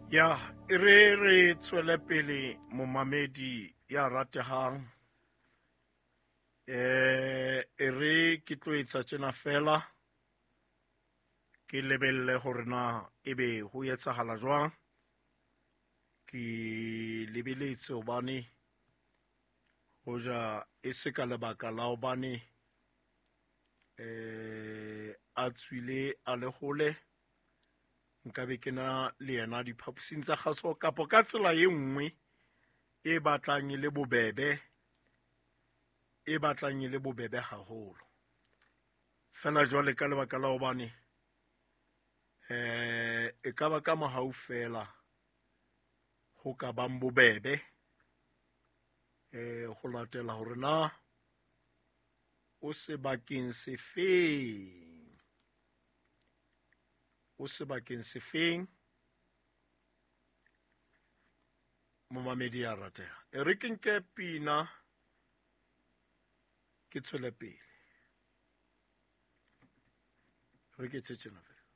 Ya, re tswele pele momamedi ya ratehang. Re ke tlo etsa tjena fela ke lebelle hore na ebe ho etsahala jwang. Ke lebeletse hobane hoja e se ka lebaka la hobane a tswile a le hole, nkabe ke na le yena diphaposing tsa kgaso kapo ka tsela e nngwe e batlang e le bobebe haholo. Fela jwale ka lebaka la hobane e ka ba ka mohau fela ho ka bang bobebe go latela hore na o sebakeng sefeng momamedi ya rateha. Re ke nke pina ke tswele pele, re ke tse tjena fela.